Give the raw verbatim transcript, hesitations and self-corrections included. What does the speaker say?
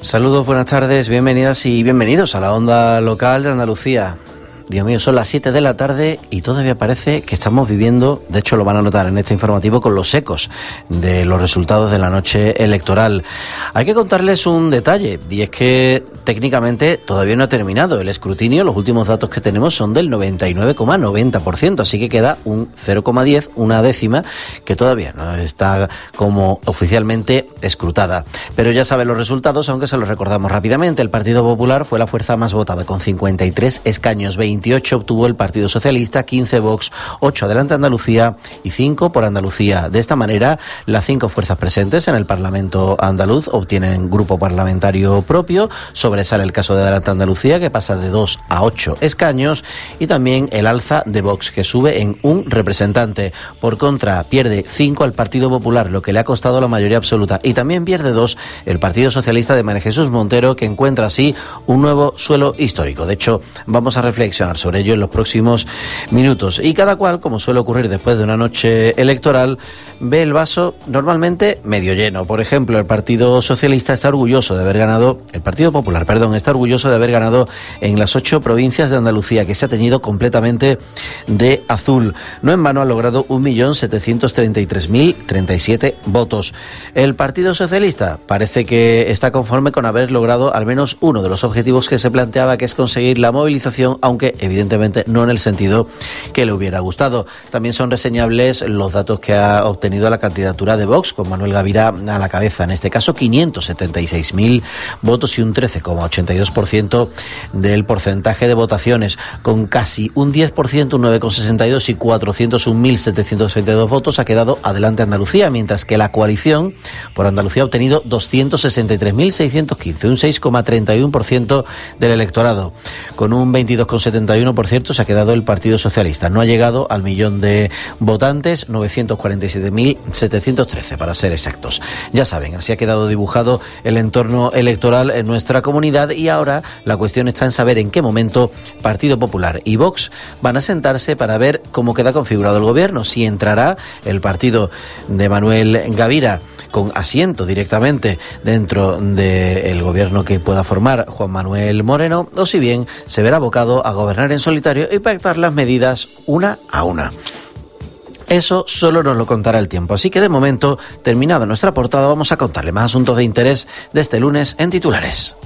Saludos, buenas tardes, bienvenidas y bienvenidos a la onda local de Andalucía. Dios mío, son las siete de la tarde y todavía parece que estamos viviendo, de hecho lo van a notar en este informativo, con los ecos de los resultados de la noche electoral. Hay que contarles un detalle, y es que técnicamente todavía no ha terminado el escrutinio. Los últimos datos que tenemos son del noventa y nueve coma noventa por ciento, así que queda un cero coma diez, una décima, que todavía no está como oficialmente escrutada. Pero ya saben los resultados, aunque se los recordamos rápidamente. El Partido Popular fue la fuerza más votada, con cincuenta y tres escaños, veintiocho obtuvo el Partido Socialista, quince Vox, ocho Adelante Andalucía y cinco por Andalucía. De esta manera, las cinco fuerzas presentes en el Parlamento andaluz obtienen grupo parlamentario propio. Sobresale el caso de Adelante Andalucía, que pasa de dos a ocho escaños, y también el alza de Vox, que sube en un representante. Por contra, pierde cinco al Partido Popular, lo que le ha costado la mayoría absoluta, y también pierde dos el Partido Socialista de María Jesús Montero, que encuentra así un nuevo suelo histórico. De hecho, vamos a reflexionar sobre ello en los próximos minutos. Y cada cual, como suele ocurrir después de una noche electoral, ve el vaso normalmente medio lleno. Por ejemplo, el Partido Socialista está orgulloso de haber ganado, el Partido Popular, perdón, está orgulloso de haber ganado en las ocho provincias de Andalucía, que se ha teñido completamente de azul. No en vano ha logrado un millón setecientos treinta y tres mil treinta y siete votos. El Partido Socialista parece que está conforme con haber logrado al menos uno de los objetivos que se planteaba, que es conseguir la movilización, aunque evidentemente no en el sentido que le hubiera gustado. También son reseñables los datos que ha obtenido la candidatura de Vox, con Manuel Gavira a la cabeza. En este caso, quinientos setenta y seis mil votos y un trece coma ochenta y dos por ciento del porcentaje de votaciones, con casi un diez por ciento, un nueve coma sesenta y dos, y cuatrocientos un mil setecientos treinta y dos votos ha quedado Adelante Andalucía, mientras que la coalición por Andalucía ha obtenido doscientos sesenta y tres mil seiscientos quince, un seis coma treinta y uno por ciento del electorado. Con un veintidós coma setenta y uno por ciento se ha quedado el Partido Socialista. No ha llegado al millón de votantes, novecientos cuarenta y siete mil setecientos trece para ser exactos. Ya saben, así ha quedado dibujado el entorno electoral en nuestra comunidad, y ahora la cuestión está en saber en qué momento Partido Popular y Vox van a sentarse para ver cómo queda configurado el gobierno, si entrará el partido de Manuel Gavira con asiento directamente dentro del gobierno que pueda formar Juan Manuel Moreno, o si bien se verá abocado a gobernar en solitario y pactar las medidas una a una. Eso solo nos lo contará el tiempo, así que de momento, terminada nuestra portada, vamos a contarle más asuntos de interés de este lunes en titulares.